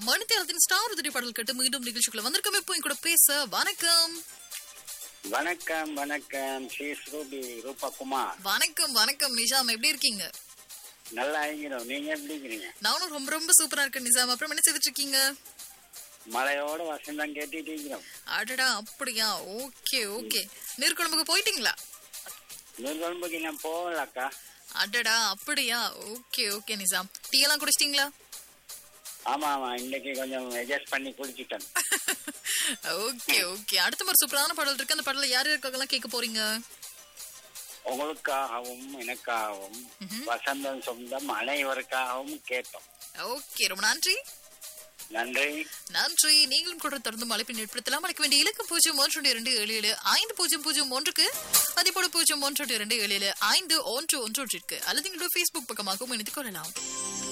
மணித்தேரத்தின் star உதிரி பாடல் கேட்டு மீண்டும் நிகழ்ச்சிக்குள்ள வந்திருக்கோம். இப்போ என் கூட பேச வணக்கம். வணக்கம் வணக்கம் ஸ்ரீ ஸ்ரூபி ரூபகுமார். வணக்கம் வணக்கம் நிஷாம், எப்படி இருக்கீங்க? நல்லா இருக்கிறோம். நீங்க எப்படி இருக்கிறீங்க? நானும் ரொம்ப ரொம்ப சூப்பரா இருக்கேன் நிஷாம். அப்புறம் என்ன செய்துட்டு இருக்கீங்க? மழையோட வசந்தம் கேட்டுட்டு இருக்கிறோம். அடடா, அப்படியா? Okay okay. நீர்குழம்புக்கு போயிட்டீங்களா? நூல்குழம்புக்கு நான் போகலக்கா. அடடா, அப்படியா? Okay okay Neesham. டீ எல்லாம் குடிச்சிட்டீங்களா? ஆமா ஆமா, இன்னைக்கு கொஞ்சம் அட்ஜஸ்ட் பண்ணி குடிச்சிட்டேன். Okay okay. அடுத்த மாதிரி சூப்பரான பாடல் இருக்கு. அந்த பாடல யார் யாருக்காகலாம் கேட்க போறீங்க? உங்களுக்காகவும் எனக்காகவும் வசந்தம் சொந்தம் அனைவருக்காகவும் கேட்டோம். ஓகே, ரொம்ப நன்றி. நன்றி நன்றி. நீங்களும் கூட தொடர்ந்து அழைப்பின் ஏற்படுத்தலாம். அழைக்க வேண்டிய இலக்கம் 0122775001 அதேபோல 0122775111 அல்லது எங்களுடைய Facebook பக்கமாகவும் இணைத்துக் கொள்ளலாம்.